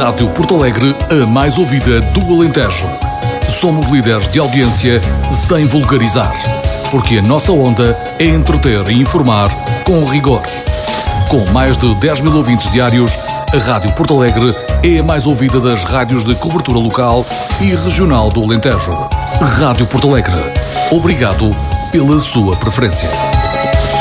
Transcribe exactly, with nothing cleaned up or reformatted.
Rádio Porto Alegre, a mais ouvida do Alentejo. Somos líderes de audiência sem vulgarizar, porque a nossa onda é entreter e informar com rigor. Com mais de dez mil ouvintes diários, a Rádio Porto Alegre é a mais ouvida das rádios de cobertura local e regional do Alentejo. Rádio Porto Alegre. Obrigado pela sua preferência.